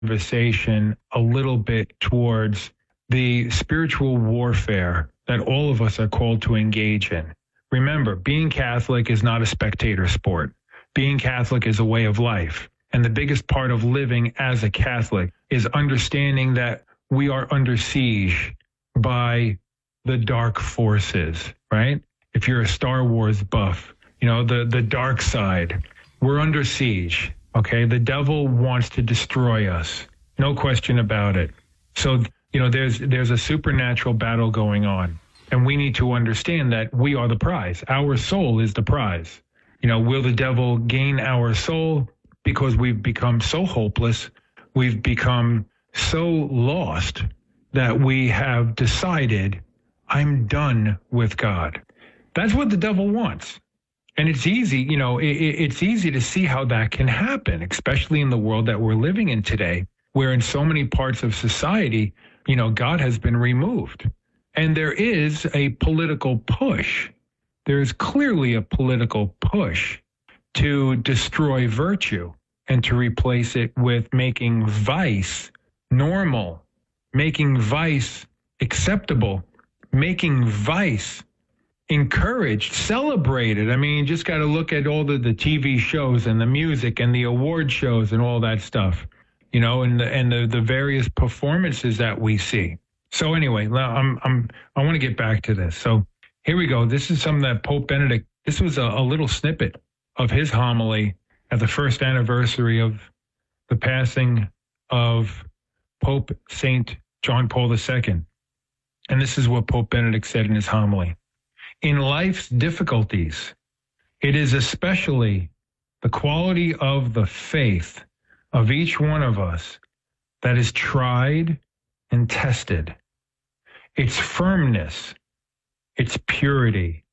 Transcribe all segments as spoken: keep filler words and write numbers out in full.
conversation a little bit towards the spiritual warfare that all of us are called to engage in. Remember, being Catholic is not a spectator sport. Being Catholic is a way of life. And the biggest part of living as a Catholic is understanding that we are under siege by the dark forces, right? If you're a Star Wars buff, you know, the, the dark side, we're under siege, okay? The devil wants to destroy us. No question about it. So, you know, there's there's a supernatural battle going on. And we need to understand that we are the prize. Our soul is the prize. You know, will the devil gain our soul? Because we've become so hopeless, we've become so lost that we have decided, I'm done with God. That's what the devil wants. And it's easy, you know, it, it's easy to see how that can happen, especially in the world that we're living in today, where in so many parts of society, you know, God has been removed. And there is a political push. There is clearly a political push to destroy virtue and to replace it with making vice normal, making vice acceptable, making vice encouraged, celebrated. I mean, you just got to look at all the, the T V shows and the music and the award shows and all that stuff, you know, and the, and the, the various performances that we see. So anyway, I'm, I'm, I want to get back to this. So here we go. This is something that Pope Benedict, this was a, a little snippet of his homily at the first anniversary of the passing of Pope Saint John Paul the Second. And this is what Pope Benedict said in his homily. In life's difficulties, it is especially the quality of the faith of each one of us that is tried and tested. Its firmness, its purity,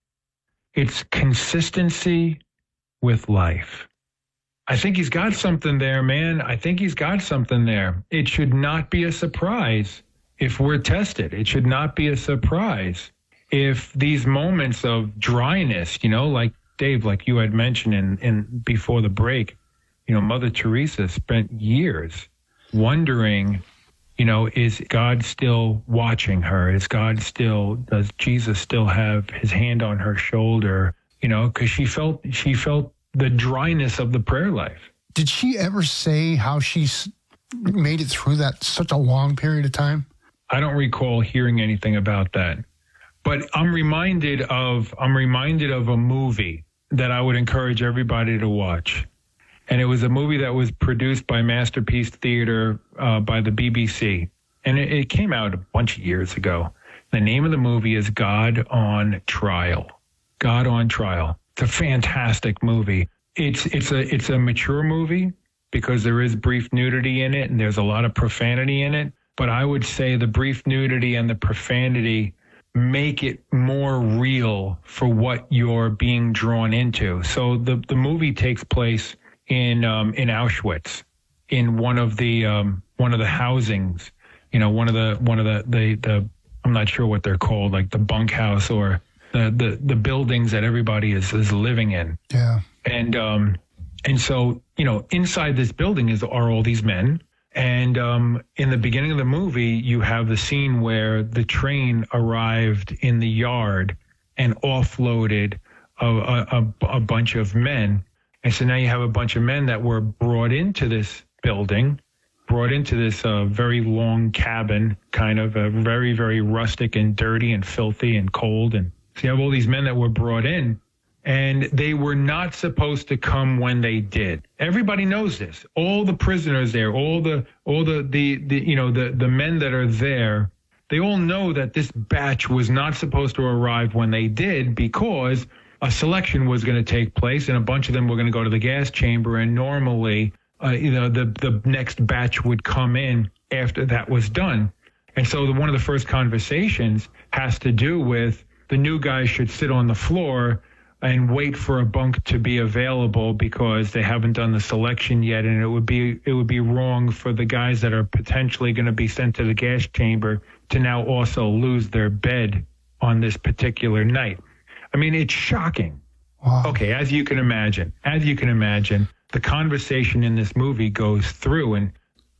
its consistency with life. I think he's got something there, man. I think he's got something there. It should not be a surprise if we're tested. It should not be a surprise if these moments of dryness, you know, like Dave, like you had mentioned in, in before the break, you know, Mother Teresa spent years wondering, you know, is God still watching her? Is God still, does Jesus still have his hand on her shoulder? You know, because she felt, she felt the dryness of the prayer life. Did she ever say how she made it through that such a long period of time? I don't recall hearing anything about that. But I'm reminded of, I'm reminded of a movie that I would encourage everybody to watch. And it was a movie that was produced by Masterpiece Theater uh, by the B B C. And it, it came out a bunch of years ago. The name of the movie is God on Trial. God on Trial. It's a fantastic movie. It's it's a it's a mature movie because there is brief nudity in it and there's a lot of profanity in it. But I would say the brief nudity and the profanity make it more real for what you're being drawn into. So the, the movie takes place in um, in Auschwitz, in one of the um, one of the housings, you know, one of the one of the, the the I'm not sure what they're called, like the bunkhouse or the the, the buildings that everybody is, is living in. Yeah. And um and so, you know, inside this building is are all these men. And um, in the beginning of the movie, you have the scene where the train arrived in the yard and offloaded a, a, a bunch of men. And so now you have a bunch of men that were brought into this building, brought into this uh, very long cabin, kind of uh, very, very rustic and dirty and filthy and cold. And so you have all these men that were brought in. And they were not supposed to come when they did. Everybody knows this. All the prisoners there, all the, all the, the, the, you know, the, the men that are there, they all know that this batch was not supposed to arrive when they did because a selection was going to take place and a bunch of them were going to go to the gas chamber. And normally, uh, you know, the, the next batch would come in after that was done. And so the, one of the first conversations has to do with the new guys should sit on the floor and wait for a bunk to be available because they haven't done the selection yet. And it would be it would be wrong for the guys that are potentially going to be sent to the gas chamber to now also lose their bed on this particular night. I mean, it's shocking. Wow. Okay, as you can imagine, as you can imagine, the conversation in this movie goes through and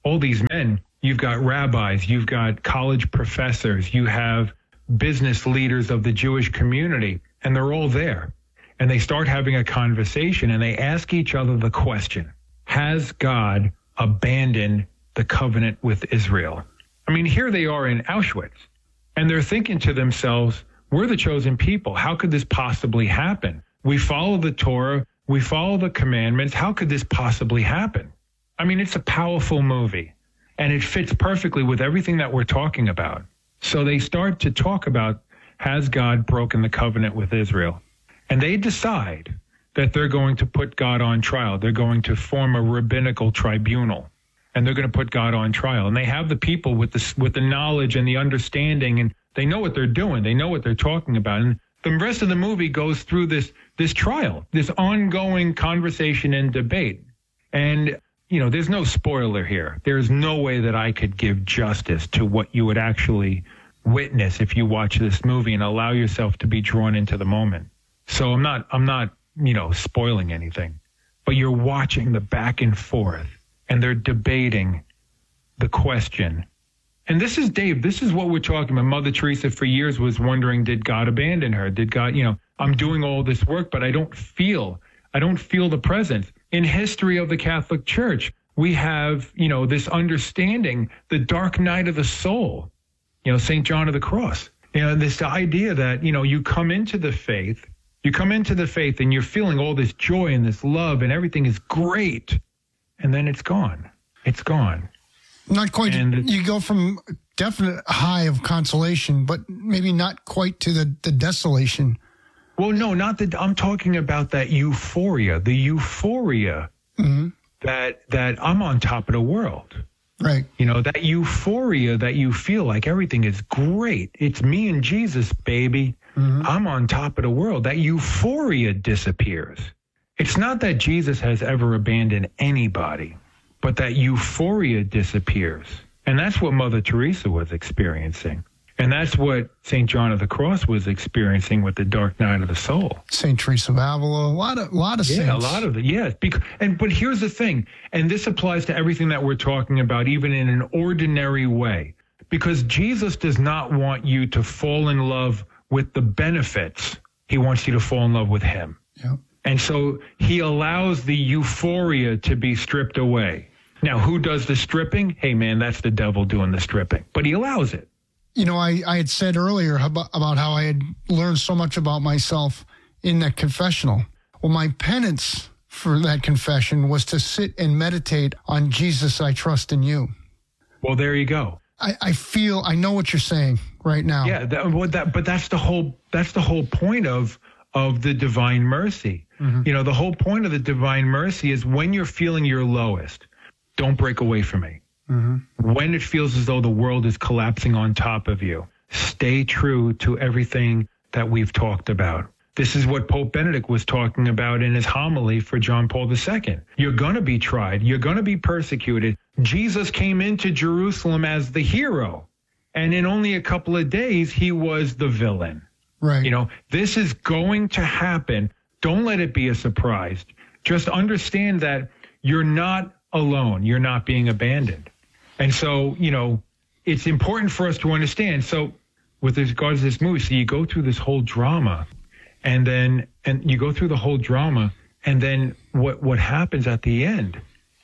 all these men. You've got rabbis, you've got college professors, you have business leaders of the Jewish community, and they're all there. And they start having a conversation, and they ask each other the question, has God abandoned the covenant with Israel? I mean, here they are in Auschwitz, and they're thinking to themselves, we're the chosen people. How could this possibly happen? We follow the Torah. We follow the commandments. How could this possibly happen? I mean, it's a powerful movie, and it fits perfectly with everything that we're talking about. So they start to talk about, has God broken the covenant with Israel? And they decide that they're going to put God on trial. They're going to form a rabbinical tribunal, and they're going to put God on trial. And they have the people with the, with the knowledge and the understanding, and they know what they're doing. They know what they're talking about. And the rest of the movie goes through this, this trial, this ongoing conversation and debate. And, you know, there's no spoiler here. There's no way that I could give justice to what you would actually witness if you watch this movie and allow yourself to be drawn into the moment. So I'm not, I'm not, you know, spoiling anything, but you're watching the back and forth, and they're debating the question. And this is, Dave, this is what we're talking about. Mother Teresa for years was wondering, did God abandon her? Did God, you know, I'm doing all this work, but I don't feel, I don't feel the presence. In history of the Catholic Church, we have, you know, this understanding, the dark night of the soul, you know, Saint John of the Cross, you know, this idea that, you know, you come into the faith, you come into the faith and you're feeling all this joy and this love and everything is great. And then it's gone. It's gone. Not quite. And you go from definite high of consolation, but maybe not quite to the, the desolation. Well, no, not that. I'm talking about that euphoria, the euphoria mm-hmm. that that I'm on top of the world. Right. You know, that euphoria that you feel like everything is great. It's me and Jesus, baby. Mm-hmm. I'm on top of the world. That euphoria disappears. It's not that Jesus has ever abandoned anybody, but that euphoria disappears. And that's what Mother Teresa was experiencing. And that's what Saint John of the Cross was experiencing with the dark night of the soul. Saint Teresa of Avila, a lot of, lot of yeah, saints. a lot of it, yes. Because, and but here's the thing, and this applies to everything that we're talking about, even in an ordinary way, because Jesus does not want you to fall in love with the benefits. He wants you to fall in love with him. Yeah. And so he allows the euphoria to be stripped away. Now, who does the stripping? Hey, man, that's the devil doing the stripping. But he allows it. You know, I, I had said earlier about, about how I had learned so much about myself in that confessional. Well, my penance for that confession was to sit and meditate on Jesus, I trust in you. Well, there you go. I, I feel, I know what you're saying right now. Yeah, that, well, that, but that's the whole, that's the whole point of, of the divine mercy. Mm-hmm. You know, the whole point of the divine mercy is when you're feeling your lowest, don't break away from me. Mm-hmm. When it feels as though the world is collapsing on top of you, stay true to everything that we've talked about. This is what Pope Benedict was talking about in his homily for John Paul the Second. You're going to be tried. You're going to be persecuted. Jesus came into Jerusalem as the hero, and in only a couple of days, he was the villain. Right. You know, this is going to happen. Don't let it be a surprise. Just understand that you're not alone. You're not being abandoned. And so, you know, it's important for us to understand. So with regards to this movie, so you go through this whole drama and then, and you go through the whole drama. And then what, what happens at the end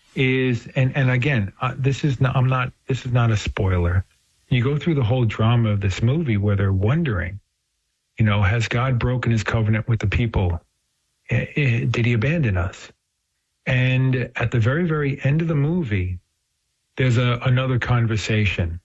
is, and, and again, uh, this is not, I'm not, this is not a spoiler. You go through the whole drama of this movie where they're wondering, you know, has God broken his covenant with the people? I, I, did he abandon us? And at the very, very end of the movie, there's a, another conversation.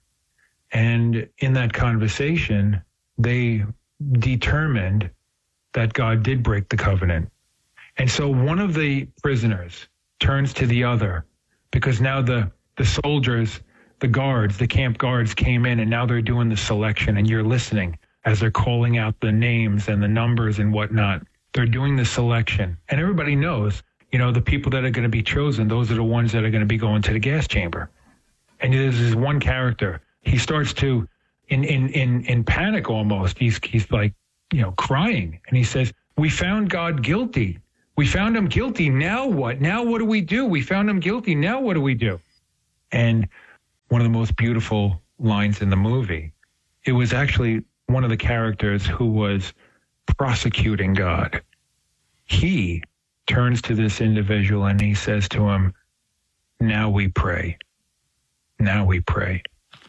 And in that conversation, they determined that God did break the covenant. And so one of the prisoners turns to the other because now the, the soldiers, the guards, the camp guards came in and now they're doing the selection and you're listening as they're calling out the names and the numbers and whatnot. They're doing the selection. And everybody knows, you know, the people that are going to be chosen, those are the ones that are going to be going to the gas chamber. And there's this one character, he starts to, in, in, in, in panic almost, he's, he's like, you know, crying. And he says, we found God guilty. We found him guilty. Now what? Now what do we do? We found him guilty. Now what do we do? And one of the most beautiful lines in the movie, it was actually one of the characters who was prosecuting God. He turns to this individual and he says to him, now we pray. Now we pray.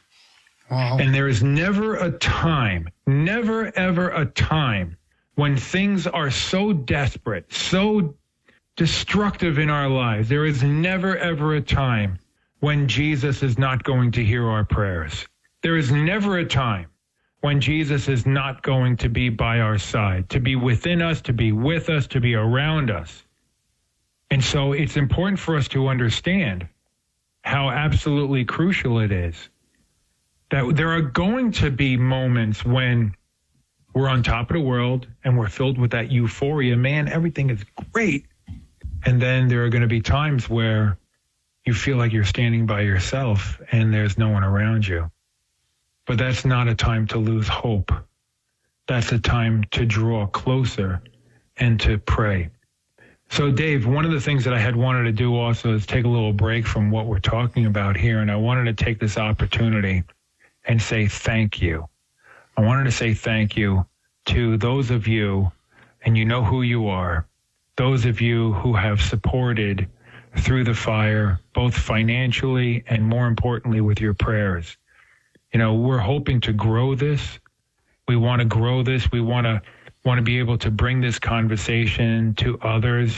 Wow. And there is never a time, never, ever a time when things are so desperate, so destructive in our lives. There is never, ever a time when Jesus is not going to hear our prayers. There is never a time when Jesus is not going to be by our side, to be within us, to be with us, to be around us. And so it's important for us to understand how absolutely crucial it is that there are going to be moments when we're on top of the world and we're filled with that euphoria. Man, everything is great. And then there are going to be times where you feel like you're standing by yourself and there's no one around you. But that's not a time to lose hope. That's a time to draw closer and to pray. So, Dave, one of the things that I had wanted to do also is take a little break from what we're talking about here. And I wanted to take this opportunity and say thank you. I wanted to say thank you to those of you, and you know who you are, those of you who have supported Through the Fire, both financially and more importantly with your prayers. You know, we're hoping to grow this. We want to grow this. We want to want to be able to bring this conversation to others,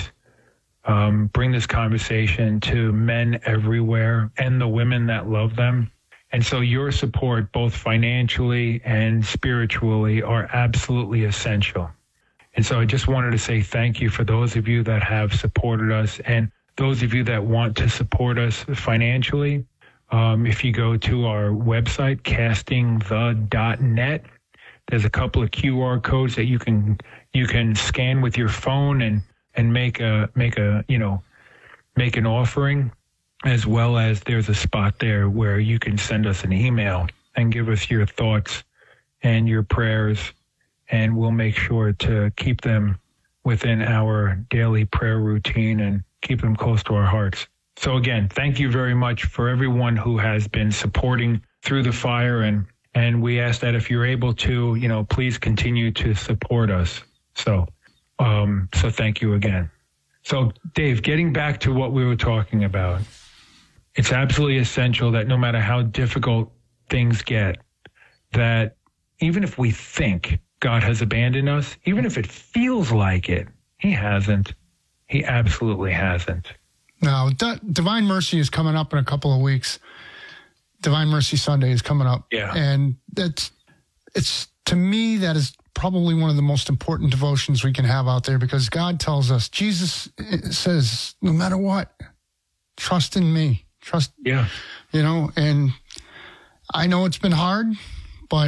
um, bring this conversation to men everywhere and the women that love them. And so your support, both financially and spiritually, are absolutely essential. And so I just wanted to say thank you for those of you that have supported us, and those of you that want to support us financially. Um, if you go to our website, casting the dot net, there's a couple of Q R codes that you can you can scan with your phone and and make a make a you know make an offering, as well as there's a spot there where you can send us an email and give us your thoughts and your prayers, and we'll make sure to keep them within our daily prayer routine and keep them close to our hearts. So again, thank you very much for everyone who has been supporting Through the Fire, and and we ask that if you're able to, you know, please continue to support us. So, um, so thank you again. So, Dave, getting back to what we were talking about, it's absolutely essential that no matter how difficult things get, that even if we think God has abandoned us, even if it feels like it, he hasn't. He absolutely hasn't. Now, D- Divine Mercy is coming up in a couple of weeks. Divine Mercy Sunday is coming up. Yeah. And that's, it's, to me, that is probably one of the most important devotions we can have out there, because God tells us, Jesus says, no matter what, trust in me. Trust, yeah. You know, and I know it's been hard, but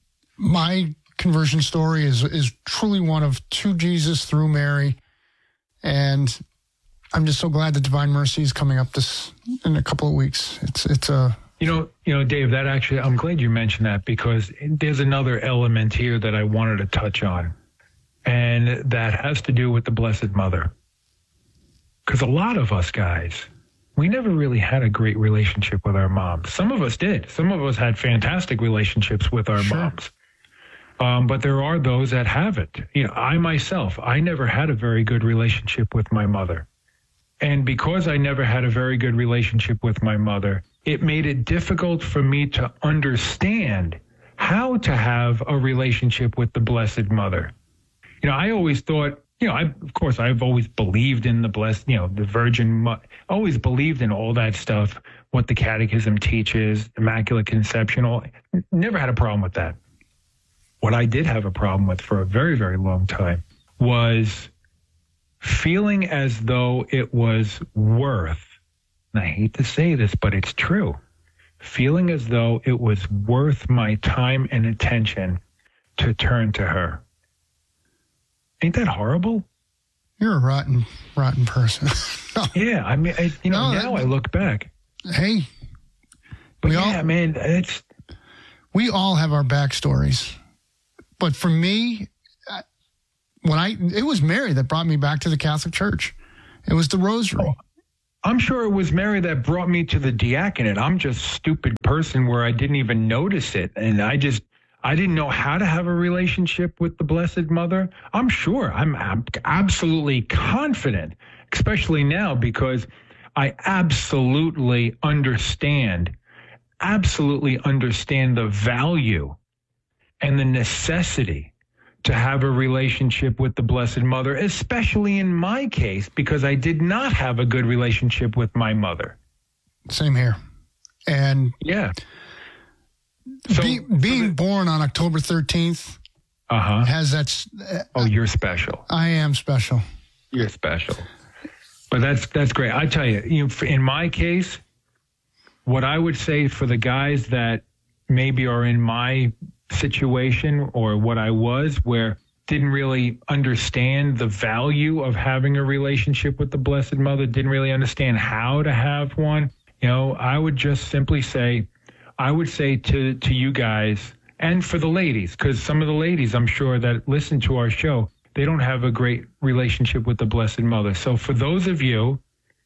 my conversion story is, is truly one of to Jesus through Mary. And I'm just so glad that Divine Mercy is coming up this in a couple of weeks. It's, it's a, You know, you know, Dave, that actually, I'm glad you mentioned that, because there's another element here that I wanted to touch on, and that has to do with the Blessed Mother. Because a lot of us guys, we never really had a great relationship with our moms. Some of us did. Some of us had fantastic relationships with our Sure. moms. Um, but there are those that haven't. You know, I myself, I never had a very good relationship with my mother. And because I never had a very good relationship with my mother, it made it difficult for me to understand how to have a relationship with the Blessed Mother. You know, I always thought, you know, I, of course, I've always believed in the blessed, you know, the Virgin Mother, always believed in all that stuff, what the Catechism teaches, Immaculate Conception, all, never had a problem with that. What I did have a problem with for a very, very long time was feeling as though it was worth, and I hate to say this, but it's true, feeling as though it was worth my time and attention to turn to her. Ain't that horrible? You're a rotten, rotten person. No. Yeah, I mean, I, you know, No, now that- I look back. Hey, But we yeah, all, man, it's, we all have our backstories. But for me, I- when I, it was Mary that brought me back to the Catholic Church. It was the Rosary. I'm sure it was Mary that brought me to the diaconate. I'm just a stupid person where I didn't even notice it. And I just, I didn't know how to have a relationship with the Blessed Mother. I'm sure, I'm ab- absolutely confident, especially now because I absolutely understand, absolutely understand the value and the necessity to have a relationship with the Blessed Mother, especially in my case, because I did not have a good relationship with my mother. Same here. And yeah. So, be, being the, born on October thirteenth uh-huh. has that. Uh, oh, you're special. I am special. You're special. But that's that's great. I tell you, you know, in my case, what I would say for the guys that maybe are in my situation or what I was, where didn't really understand the value of having a relationship with the Blessed Mother, didn't really understand how to have one, you know, I would just simply say, I would say to, to you guys, and for the ladies, because some of the ladies, I'm sure, that listen to our show, they don't have a great relationship with the Blessed Mother. So for those of you,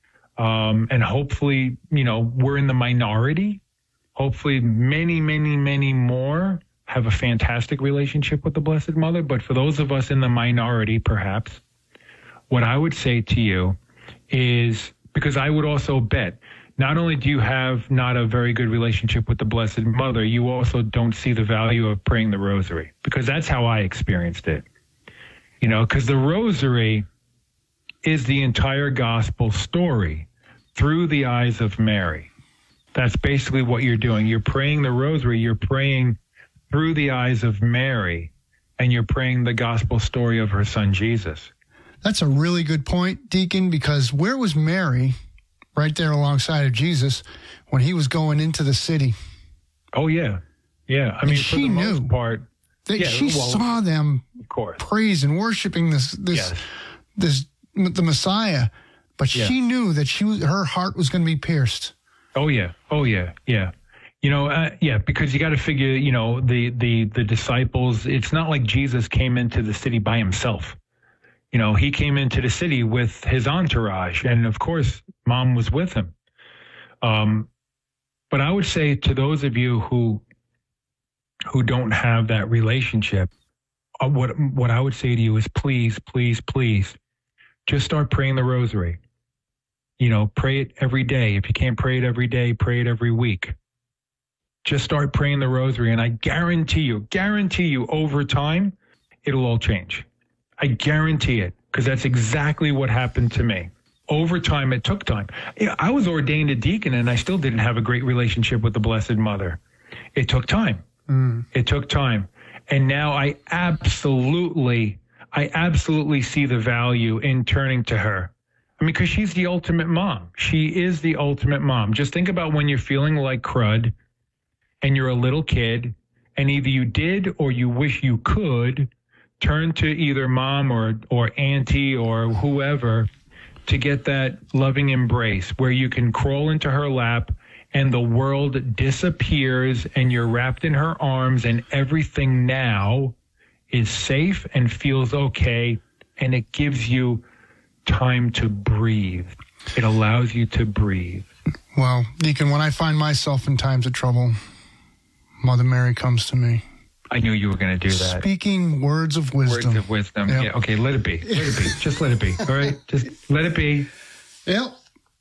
um, and hopefully, you know, we're in the minority, hopefully many, many, many more have a fantastic relationship with the Blessed Mother. But for those of us in the minority, perhaps, what I would say to you is, because I would also bet, not only do you have not a very good relationship with the Blessed Mother, you also don't see the value of praying the rosary, because that's how I experienced it. You know, because the rosary is the entire gospel story through the eyes of Mary. That's basically what you're doing. You're praying the rosary, you're praying through the eyes of Mary, and you're praying the gospel story of her son, Jesus. That's a really good point, Deacon, because where was Mary right there alongside of Jesus when he was going into the city? Oh, yeah. Yeah. I and mean, she for the knew most part. that yeah, she well, saw them of course. praise and worshiping this, this, yes. this, the Messiah, but yeah. she knew that she was, her heart was going to be pierced. Oh, yeah. Oh, yeah. Yeah. You know, uh, yeah, because you got to figure, you know, the, the, the disciples, it's not like Jesus came into the city by himself. You know, he came into the city with his entourage, and of course, Mom was with him. Um, but I would say to those of you who who don't have that relationship, uh, what what I would say to you is please, please, please, just start praying the rosary. You know, pray it every day. If you can't pray it every day, pray it every week. Just start praying the rosary, and I guarantee you, guarantee you, over time, it'll all change. I guarantee it, because that's exactly what happened to me. Over time, it took time. You know, I was ordained a deacon, and I still didn't have a great relationship with the Blessed Mother. It took time. Mm. It took time. And now I absolutely, I absolutely see the value in turning to her. I mean, because she's the ultimate mom. She is the ultimate mom. Just think about when you're feeling like crud, and you're a little kid, and either you did or you wish you could turn to either mom or, or auntie or whoever to get that loving embrace where you can crawl into her lap and the world disappears and you're wrapped in her arms and everything now is safe and feels okay, and it gives you time to breathe. It allows you to breathe. Well, Deacon, when I find myself in times of trouble, Mother Mary comes to me. I knew you were going to do that. Speaking words of wisdom. Words of wisdom. Yep. Yeah. Okay, let it be. Let it be. Just let it be. All right? Just let it be. Yep.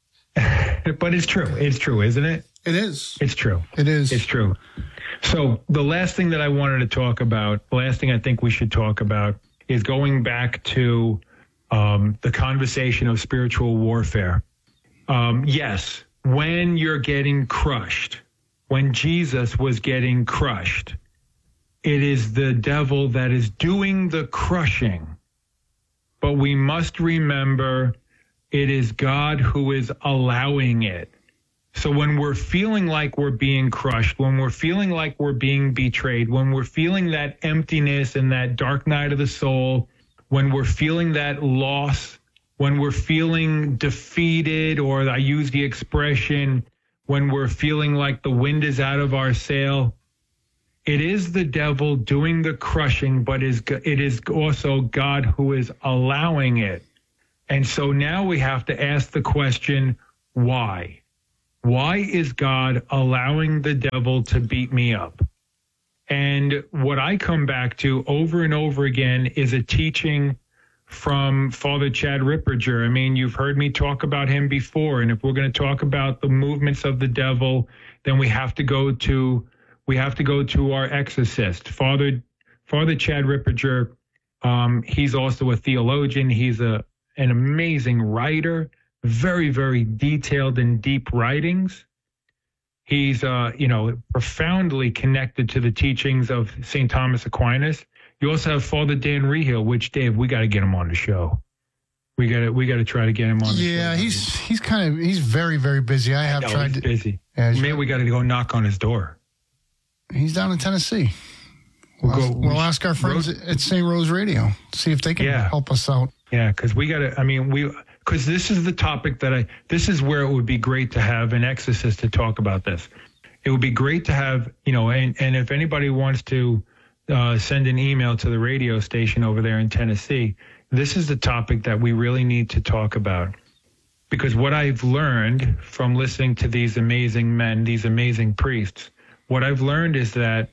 But it's true. It's true, isn't it? It is. It's true. It is. It's true. So the last thing that I wanted to talk about, the last thing I think we should talk about is going back to um, the conversation of spiritual warfare. Um, yes, when you're getting crushed, when Jesus was getting crushed, it is the devil that is doing the crushing. But we must remember it is God who is allowing it. So when we're feeling like we're being crushed, when we're feeling like we're being betrayed, when we're feeling that emptiness and that dark night of the soul, when we're feeling that loss, when we're feeling defeated, or I use the expression, when we're feeling like the wind is out of our sail, it is the devil doing the crushing, but it is also God who is allowing it. And so now we have to ask the question, why? Why is God allowing the devil to beat me up? And what I come back to over and over again is a teaching from Father Chad Ripperger. I mean, you've heard me talk about him before. And if we're going to talk about the movements of the devil, then we have to go to we have to go to our exorcist, Father Father Chad Ripperger. Um, he's also a theologian. He's a an amazing writer, very, very detailed and deep writings. He's, uh, you know, profoundly connected to the teachings of Saint Thomas Aquinas. You also have Father Dan Rehill, which, Dave, we got to get him on the show. We got to we got to try to get him on the yeah, show. Yeah, he's he's kind of he's very very busy. I have no, tried he's to busy. Yeah, Maybe we got to go knock on his door. He's down in Tennessee. We'll, we'll, go, we'll ask our friends Rose, at Saint Rose Radio, see if they can yeah. help us out. Yeah, because we got to. I mean, we because this is the topic that I. This is where it would be great to have an exorcist to talk about this. It would be great to have, you know, and, and if anybody wants to uh, send an email to the radio station over there in Tennessee, this is the topic that we really need to talk about. Because what I've learned from listening to these amazing men, these amazing priests, what I've learned is that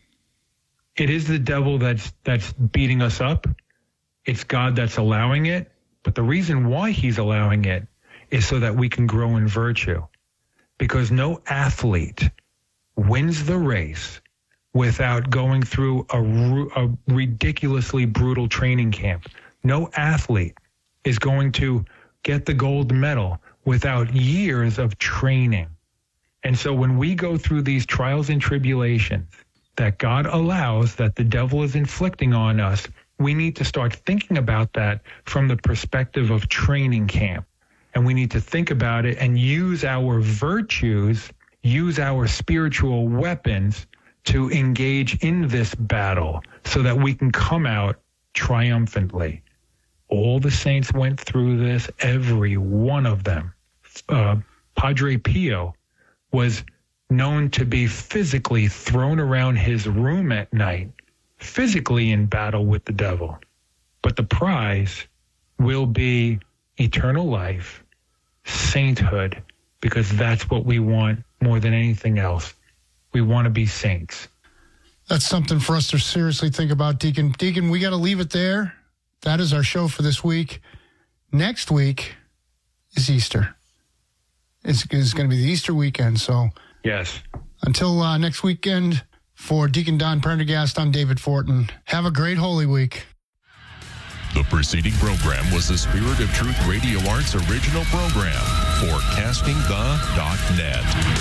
it is the devil that's that's beating us up. It's God that's allowing it. But the reason why he's allowing it is so that we can grow in virtue. Because no athlete wins the race without going through a, a ridiculously brutal training camp. No athlete is going to get the gold medal without years of training. And so when we go through these trials and tribulations that God allows, that the devil is inflicting on us, we need to start thinking about that from the perspective of training camp. And we need to think about it and use our virtues, use our spiritual weapons to engage in this battle so that we can come out triumphantly. All the saints went through this, every one of them. Uh, Padre Pio was known to be physically thrown around his room at night, physically in battle with the devil. But the prize will be eternal life, sainthood, because that's what we want more than anything else. We want to be saints. That's something for us to seriously think about, Deacon. Deacon, we got to leave it there. That is our show for this week. Next week is Easter. It's, it's going to be the Easter weekend. So yes. Until uh, next weekend, for Deacon Don Prendergast, I'm David Fortin. Have a great Holy Week. The preceding program was the Spirit of Truth Radio Arts original program for casting the dot net.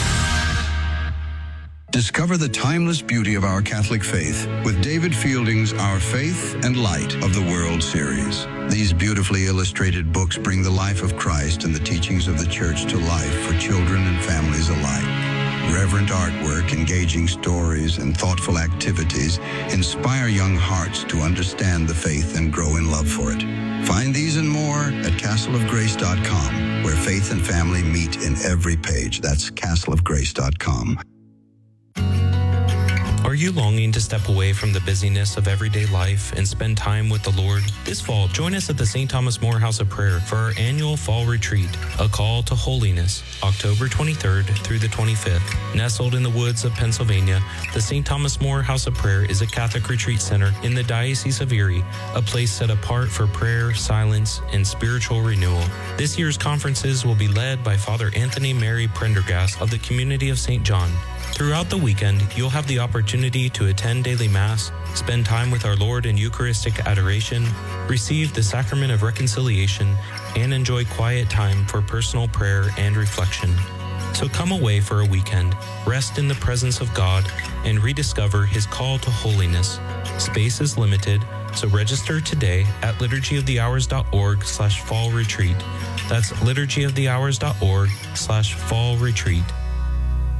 Discover the timeless beauty of our Catholic faith with David Fielding's Our Faith and Light of the World series. These beautifully illustrated books bring the life of Christ and the teachings of the Church to life for children and families alike. Reverent artwork, engaging stories, and thoughtful activities inspire young hearts to understand the faith and grow in love for it. Find these and more at castle of grace dot com, where faith and family meet in every page. That's castle of grace dot com. Are you longing to step away from the busyness of everyday life and spend time with the Lord? This fall, join us at the Saint Thomas More House of Prayer for our annual fall retreat, A Call to Holiness, October twenty-third through the twenty-fifth. Nestled in the woods of Pennsylvania, the Saint Thomas More House of Prayer is a Catholic retreat center in the Diocese of Erie, a place set apart for prayer, silence, and spiritual renewal. This year's conferences will be led by Father Anthony Mary Prendergast of the Community of Saint John. Throughout the weekend, you'll have the opportunity to attend daily Mass, spend time with our Lord in Eucharistic adoration, receive the Sacrament of Reconciliation, and enjoy quiet time for personal prayer and reflection. So come away for a weekend, rest in the presence of God, and rediscover His call to holiness. Space is limited, so register today at liturgy of the hours dot org slash fall retreat. That's liturgy of the hours dot org slash fall retreat.